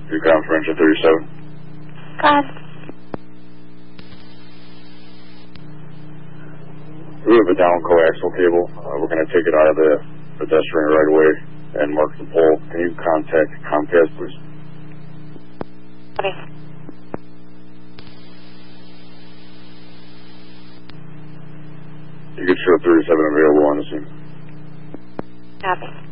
Your ground for engine 37. God. We have a down coaxial cable. We're going to take it out of the pedestrian right away and mark the pole. Can you contact Comcast, please? Okay. You can show 37 available on the scene. Copy.